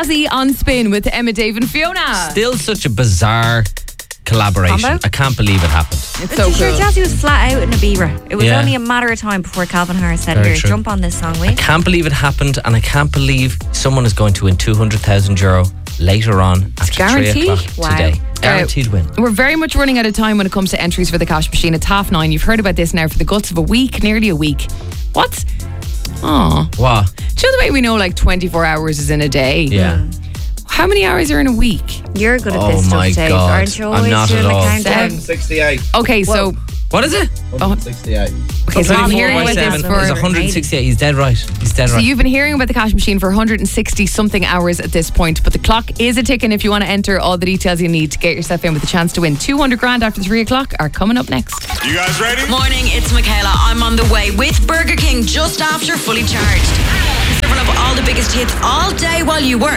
Jazzy on Spin with Emma, Dave and Fiona. Still such a bizarre collaboration. Combo? I can't believe it happened. It's so Sure, cool. Jazzy was flat out in Ibiza. It was Yeah. only a matter of time before Calvin Harris said, Very "Here, true. jump on this song, will I you?" can't believe it happened, and I can't believe someone is going to win €200,000 later on after 3 guaranteed? o'clock Wow. today. Guaranteed win. We're very much running out of time when it comes to entries for the cash machine. It's 9:30. You've heard about this now for the guts of a week, nearly a week. What? Oh. What? Do you know the way we know like 24 hours is in a day? Yeah. How many hours are in a week? You're good at Oh this my stuff, Dave. God. Aren't you I'm always not doing at the all. countdown? 168. Okay, so What is it? 168. okay, so Come I'm on, hearing about 7. this It's for 168. He's dead right. He's dead So right. you've been hearing about the cash machine for 160 something hours at this point, but the clock is a ticking if you want to enter all the details you need to get yourself in with a chance to win. 200 grand after 3 o'clock are coming up next. You guys ready? Morning, it's Michaela. I'm on the way with Burger King just after Fully Charged. Serving up all the biggest hits all day while you work.